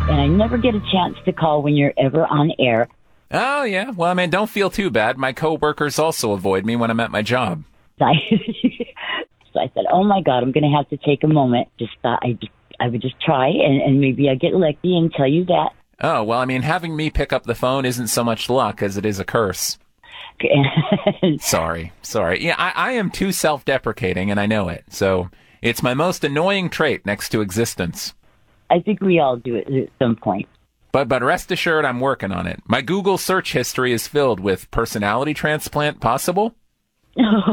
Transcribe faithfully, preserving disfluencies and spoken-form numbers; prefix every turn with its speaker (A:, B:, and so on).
A: and I never get a chance to call when you're ever on air.
B: Oh, yeah. Well, I mean, don't feel too bad. My coworkers also avoid me when I'm at my job.
A: So I, so I said, oh, my God, I'm going to have to take a moment. Just thought I, just, I would just try, and, and maybe I get lucky and tell you that.
B: Oh, well, I mean, having me pick up the phone isn't so much luck as it is a curse. Sorry. Sorry. Yeah, I, I am too self-deprecating, and I know it. So it's my most annoying trait next to existence.
A: I think we all do it at some point.
B: But but rest assured, I'm working on it. My Google search history is filled with personality transplant possible.